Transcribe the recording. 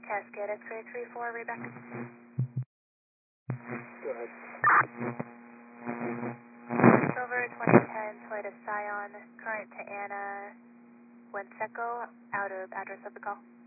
Cascade X-ray 34, read back. Go ahead. Silver 2010 Toyota Scion, current to Anna Wenseco, out of address of the call.